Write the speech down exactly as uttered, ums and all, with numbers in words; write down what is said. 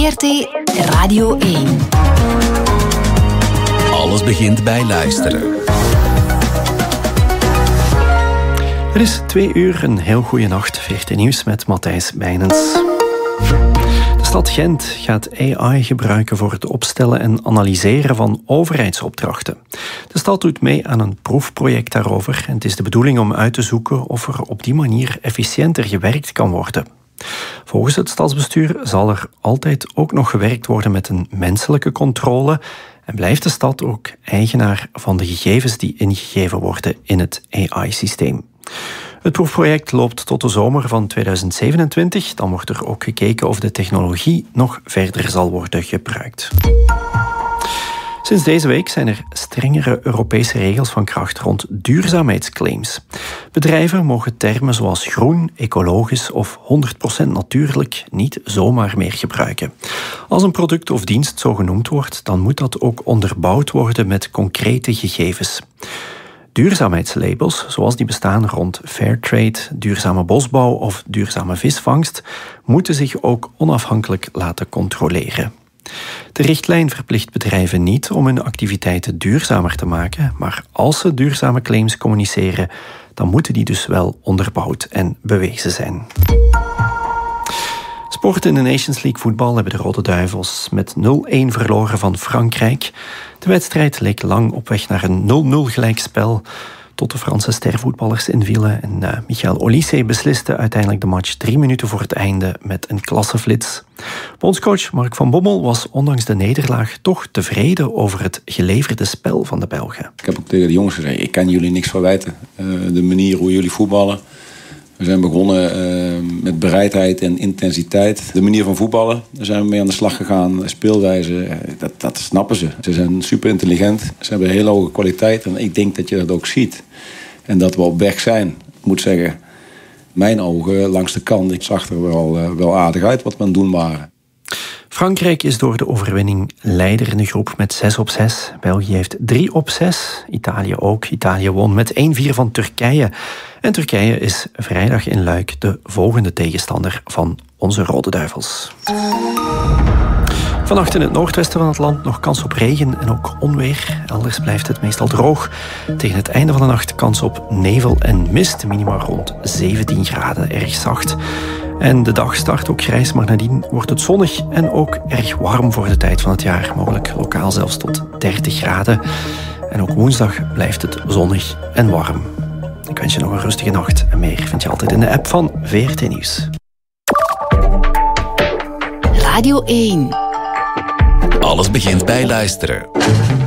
V R T Radio één. Alles begint bij luisteren. Het is twee uur, een heel goede nacht. V R T Nieuws met Matthijs Bijnens. De stad Gent gaat A I gebruiken voor het opstellen en analyseren van overheidsopdrachten. De stad doet mee aan een proefproject daarover en het is de bedoeling om uit te zoeken of er op die manier efficiënter gewerkt kan worden. Volgens het stadsbestuur zal er altijd ook nog gewerkt worden met een menselijke controle en blijft de stad ook eigenaar van de gegevens die ingegeven worden in het A I-systeem. Het proefproject loopt tot de zomer van tweeduizend zevenentwintig. Dan wordt er ook gekeken of de technologie nog verder zal worden gebruikt. Sinds deze week zijn er strengere Europese regels van kracht rond duurzaamheidsclaims. Bedrijven mogen termen zoals groen, ecologisch of honderd procent natuurlijk niet zomaar meer gebruiken. Als een product of dienst zo genoemd wordt, dan moet dat ook onderbouwd worden met concrete gegevens. Duurzaamheidslabels, zoals die bestaan rond Fairtrade, duurzame bosbouw of duurzame visvangst, moeten zich ook onafhankelijk laten controleren. De richtlijn verplicht bedrijven niet om hun activiteiten duurzamer te maken, maar als ze duurzame claims communiceren, dan moeten die dus wel onderbouwd en bewezen zijn. Sport in de Nations League voetbal hebben de Rode Duivels met nul-een verloren van Frankrijk. De wedstrijd leek lang op weg naar een nul-nul gelijkspel, tot de Franse stervoetballers invielen. En uh, Michael Olise besliste uiteindelijk de match drie minuten voor het einde met een klasseflits. Bondscoach Mark van Bommel was ondanks de nederlaag toch tevreden over het geleverde spel van de Belgen. Ik heb ook tegen de jongens gezegd, ik kan jullie niks verwijten. Uh, de manier hoe jullie voetballen. We zijn begonnen uh, met bereidheid en intensiteit. De manier van voetballen, daar zijn we mee aan de slag gegaan. Speelwijze, dat, dat snappen ze. Ze zijn super intelligent, ze hebben een hele hoge kwaliteit. En ik denk dat je dat ook ziet. En dat we op weg zijn. Ik moet zeggen, mijn ogen langs de kant, ik zag er wel, uh, wel aardig uit wat we aan het doen waren. Frankrijk is door de overwinning leider in de groep met zes op zes. België heeft drie op zes. Italië ook. Italië won met één-vier van Turkije. En Turkije is vrijdag in Luik de volgende tegenstander van onze Rode Duivels. Vannacht in het noordwesten van het land nog kans op regen en ook onweer. Elders blijft het meestal droog. Tegen het einde van de nacht kans op nevel en mist. Minimaal rond zeventien graden, erg zacht. En de dag start ook grijs, maar nadien wordt het zonnig en ook erg warm voor de tijd van het jaar. Mogelijk lokaal zelfs tot dertig graden. En ook woensdag blijft het zonnig en warm. Ik wens je nog een rustige nacht. En meer vind je altijd in de app van V R T Nieuws. Radio één. Alles begint bij luisteren.